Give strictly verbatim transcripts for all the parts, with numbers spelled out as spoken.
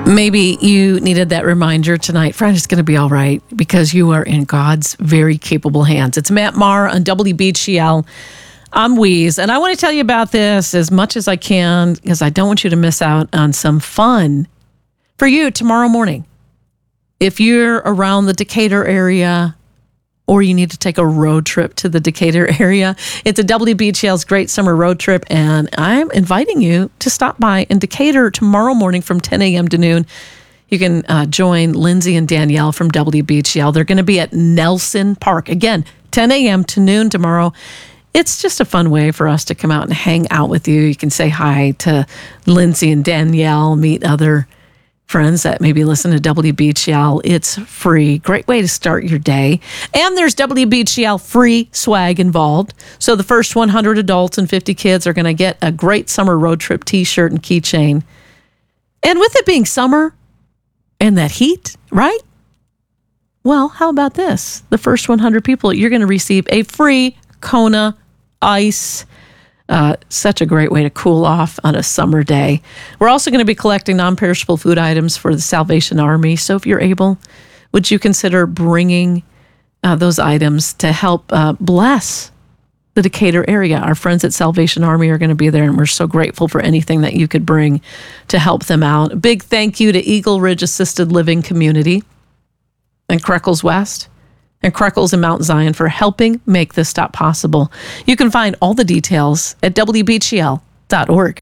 Maybe you needed that reminder tonight. Friend, it's going to be all right because you are in God's very capable hands. It's Matt Maher on W B G L. I'm Weeze, and I want to tell you about this as much as I can because I don't want you to miss out on some fun for you tomorrow morning. If you're around the Decatur area or you need to take a road trip to the Decatur area, it's a W B G L's Great Summer Road Trip, and I'm inviting you to stop by in Decatur tomorrow morning from ten a.m. to noon. You can uh, join Lindsay and Danielle from W B G L. They're going to be at Nelson Park. Again, ten a.m. to noon tomorrow. It's just a fun way for us to come out and hang out with you. You can say hi to Lindsay and Danielle, meet other friends that maybe listen to W B G L. It's free. Great way to start your day. And there's W B G L free swag involved. So the first one hundred adults and fifty kids are going to get a great summer road trip t-shirt and keychain. And with it being summer and that heat, right? Well, how about this? The first one hundred people, you're going to receive a free Kona ice. Uh, such a great way to cool off on a summer day. We're also going to be collecting non-perishable food items for the Salvation Army. So if you're able, would you consider bringing uh, those items to help uh, bless the Decatur area? Our friends at Salvation Army are going to be there, and we're so grateful for anything that you could bring to help them out. A big thank you to Eagle Ridge Assisted Living Community and Creckles West and Creckles in Mount Zion for helping make this stop possible. You can find all the details at W B G L dot org.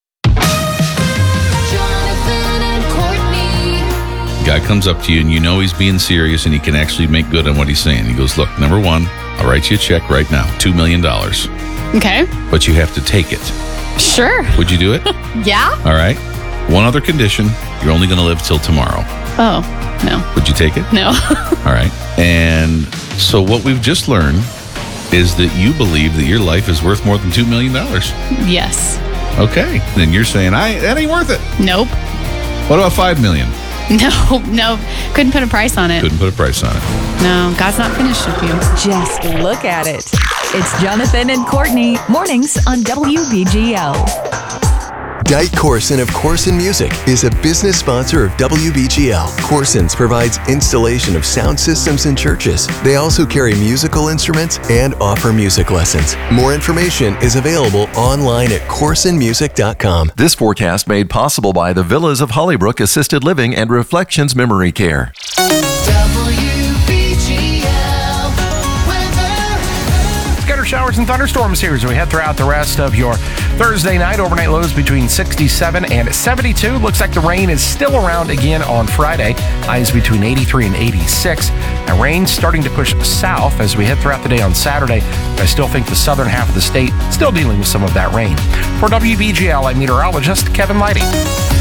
Guy comes up to you and you know he's being serious and he can actually make good on what he's saying. He goes, look, number one, I'll write you a check right now, two million dollars. Okay. But you have to take it. Sure. Would you do it? Yeah. All right. One other condition, you're only going to live till tomorrow. Oh, no. Would you take it? No. All right. And so what we've just learned is that you believe that your life is worth more than two million dollars. Yes. Okay. Then you're saying, I that ain't worth it. Nope. What about five million dollars? No, no. Couldn't put a price on it. Couldn't put a price on it. No, God's not finished with you. Just look at it. It's Jonathan and Courtney, mornings on W B G L. Dyke Corson of Corson Music is a business sponsor of W B G L. Corson's provides installation of sound systems in churches. They also carry musical instruments and offer music lessons. More information is available online at corson music dot com. This forecast made possible by the Villas of Hollybrook Assisted Living and Reflections Memory Care. Showers and thunderstorms here as we head throughout the rest of your Thursday night. Overnight lows between sixty-seven and seventy-two. Looks like the rain is still around again on Friday. Highs between eighty-three and eighty-six. And rain starting to push south as we head throughout the day on Saturday. I still think the southern half of the state still dealing with some of that rain. For W B G L, I'm meteorologist Kevin Lighty.